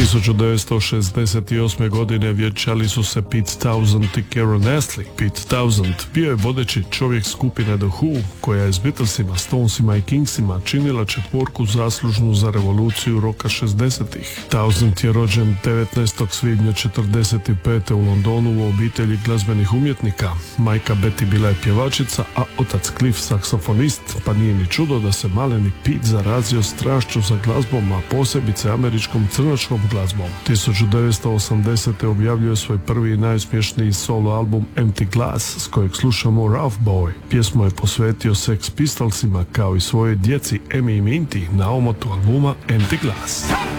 1968. godine vjenčali su se Pete Townshend i Keira Knightley. Pete Townshend bio je vodeći čovjek skupine The Who, koja je s Beatlesima, Stonesima i Kingsima činila četvorku zaslužnu za revoluciju roka 60-ih. Townshend je rođen 19. svibnja 45. u Londonu u obitelji glazbenih umjetnika. Majka Betty bila je pjevačica, a otac Cliff saksofonist, pa nije ni čudo da se maleni Pete zarazio strašću za glazbom, a posebice američkom crnačkom glazbom. 1980. objavljuje svoj prvi i najuspješniji solo album Empty Glass, s kojeg slušamo Rough Boy. Pjesmu je posvetio Sex Pistolsima kao i svojoj djeci Emi i Minty na omotu albuma Empty Glass.